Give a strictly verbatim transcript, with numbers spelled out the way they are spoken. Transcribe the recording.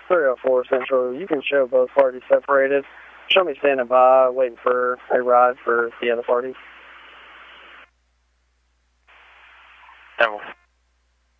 three oh four Central, you can show both parties separated. Show me standing by, waiting for a ride for the other party. Devil